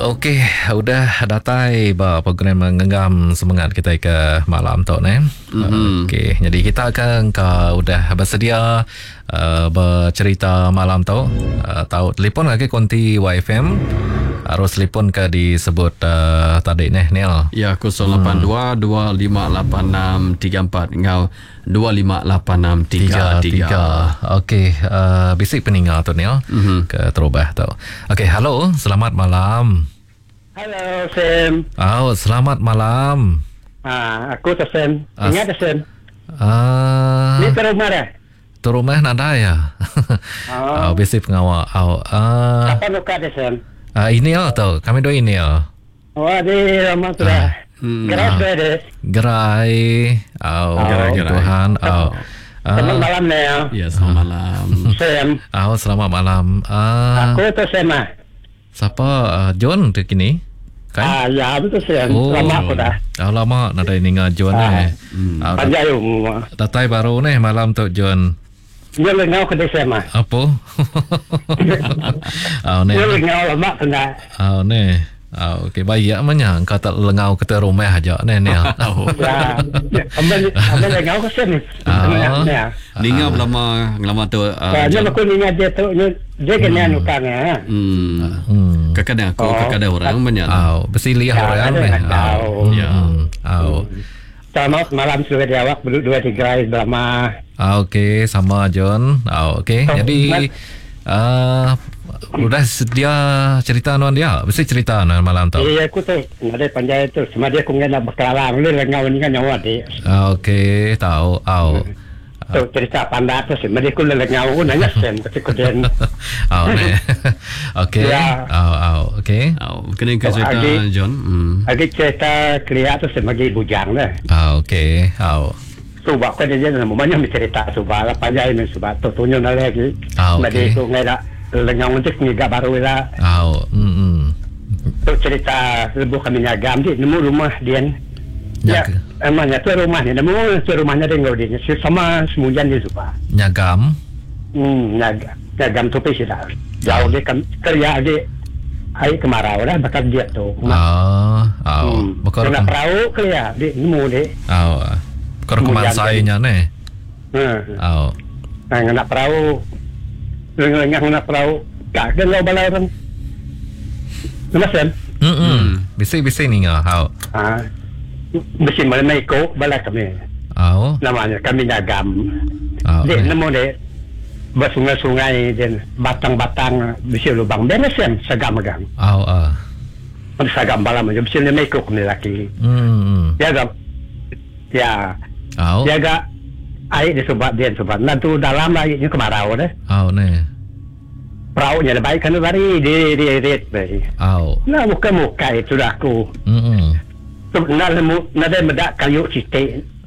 Okey, udah datai program mengenggam semangat kita ke malam tu ni. Okey, jadi kita akan udah bersedia bercerita malam tu. Tahu telefon lagi konti YFM. Harus telefon ke disebut tadi ni Neil. Ya, 082-2586-34 ngau 2586-33. Okey, bisik peninggal tu Neil ke terubah tu. Okey, halo, selamat malam. Halo Sam. Selamat malam. Aku tu Sam. Ingat Sam. Ni ke rumah dah? Tu rumah nak ada ya. Bisik pengawal. Apa nuka dah Sam? Ini tu, kami dua ini Wah, di rumah tu dah. Gerai sudah deh. Gerai. Gerai. Tuhan. Selamat malam ni ya. Ya, selamat malam. Sam. Selamat malam. Aku tu Sam. Siapa? John tu kini? Kan? Ya, betul Sam. Lama aku dah. Lama nak ada ini John ni. Panjang rumah. Datai baru ni malam tu John. Dia lengau ke desa mah. Apa? Ni. Dia lengau lama kena. Ni. Okey, baik amanya engkau tak lengau ke rumah aja ni ni. Ya. Ambil lengau ke sini. Ningau lama tu. Dia aku ingat dia tu dia kena nukangnya. Kadang orang banyak. Bersilih orang ni. Ya. Selamat malam sudah dijawab berdua tiga lama. Okey, sama John. Okey, jadi udah sedia cerita nuan dia. Mesti cerita nuan malam tu. Iya, aku tu ada panjang tu. Sama dia aku nak berkenalan. Lu lengau ni kan nyawa dia. Okey, tahu. Tu cerita pandai tu sih. Mereka aku lengau nanya sen ketika dia. Ni. Okey. Okey. Kena ke cerita John. Lagi cerita Kelia tu sebagai bujang dah. Okey. Subak kan dia nama banyak cerita subak lah panjang ni subak tu tunjuk lagi. Mereka tu ngai dah lengau untuk ngiga baru lah. Tu cerita lebu kami nyagam di nemu rumah dia. Ya, emangnya tu rumah ni nemu tu rumahnya dia ngau dia. Sama semujan dia subak. Nyagam. Nyagam tu pesi dah. Jauh dia kerja dia. Air kemarau dah bakal dia tu. Bakal nak perahu kerja di nemu dia. Kau kemansainya ni. Nak perahu. Nak perahu. Tak ada balai orang. Namasan. Bisik ni ngah. Mesti malam ikut balai kami. Namanya kami nyagam. Dia nemu dia. Bersungai-sungai dan batang-batang besi lubang. Beresan sagam-agam. Sagam balam aja. Besi lima ikut kami laki. Ya gam. Ya. Dia agak air disebab dia sebab nanti dalam airnya kemarau dah. Ni. Perahunya lebih kan lari di baik. Nah muka itu dah aku. Sebenarnya ada medak kayu cite